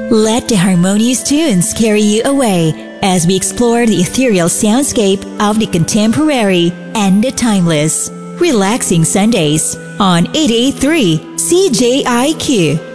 Let the harmonious tunes carry you away as we explore the ethereal soundscape of the contemporary and the timeless. Relaxing Sundays on 883 CJIQ.